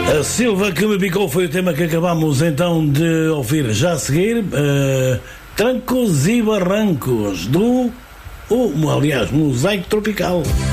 A Silva que me picou foi o tema que acabamos então de ouvir já a seguir. Trancos e Barrancos do, aliás, Mosaico Tropical.